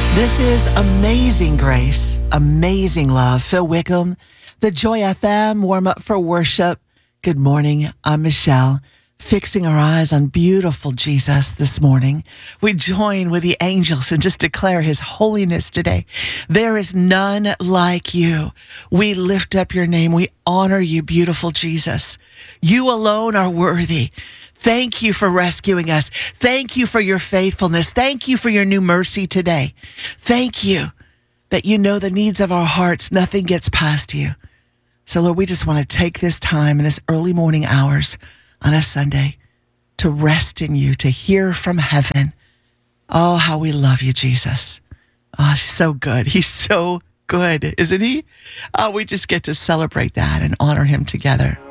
This is Amazing Grace, Amazing Love. Phil Wickham, the Joy FM warm up for worship. Good morning. I'm Michelle, fixing our eyes on beautiful Jesus this morning. We join with the angels and just declare his holiness today. There is none like you. We lift up your name. We honor you, beautiful Jesus. You alone are worthy. Thank you for rescuing us. Thank you for your faithfulness. Thank you for your new mercy today. Thank you that you know the needs of our hearts. Nothing gets past you. So, Lord, we just want to take this time in this early morning hours on a Sunday to rest in you, to hear from heaven. Oh, how we love you, Jesus. Oh, he's so good. He's so good, isn't he? Oh, we just get to celebrate that and honor him together.